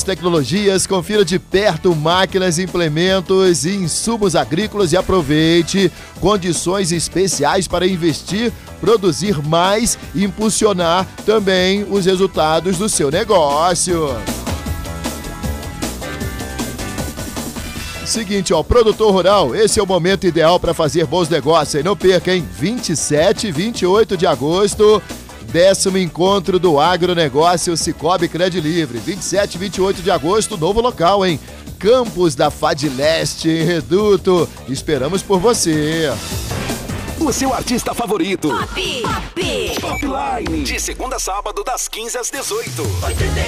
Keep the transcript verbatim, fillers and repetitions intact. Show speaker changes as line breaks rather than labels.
tecnologias, confira de perto máquinas, implementos e insumos agrícolas e aproveite condições especiais para investir, produzir mais e impulsionar também os resultados do seu negócio. Seguinte, ó, produtor rural, esse é o momento ideal para fazer bons negócios, hein? Não perca, hein? vinte e sete e vinte e oito de agosto, décimo encontro do agronegócio Cicobi Credilivre. vinte e sete e vinte e oito de agosto, novo local, hein? Campus da Fadileste, em Reduto. Esperamos por você.
O seu artista favorito.
Pop, Pop,
Popline. De segunda a sábado, das quinze às dezoito.
oitenta